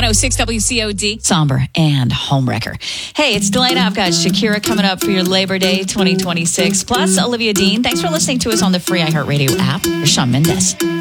106 WCOD. Somber and homewrecker. Hey, it's Delana. I've got Shakira coming up for your Labor Day 2026. Plus, Olivia Dean. Thanks for listening to us on the free iHeartRadio app. Shawn Mendes.